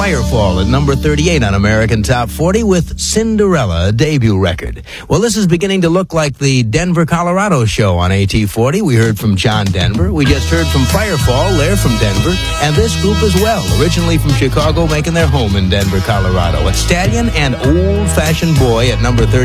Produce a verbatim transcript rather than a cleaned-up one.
Firefall at number thirty-eight on American Top forty with Cinderella, a debut record. Well, this is beginning to look like the Denver, Colorado show on A T forty. We heard from John Denver. We just heard from Firefall. They're from Denver. And this group as well, originally from Chicago, making their home in Denver, Colorado. It's Stallion and Old Fashioned Boy at number thirty.